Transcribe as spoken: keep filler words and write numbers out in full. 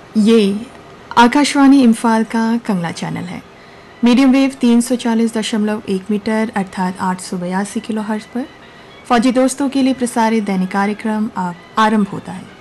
ये आकाशवाणी इम्फाल का कंगला चैनल है। मीडियम वेव तीन सौ चालीस दशमलव एक मीटर अर्थात आठ सौ बयासी किलो हर्ट्ज पर फौजी दोस्तों के लिए प्रसारित दैनिक कार्यक्रम अब आरंभ होता है।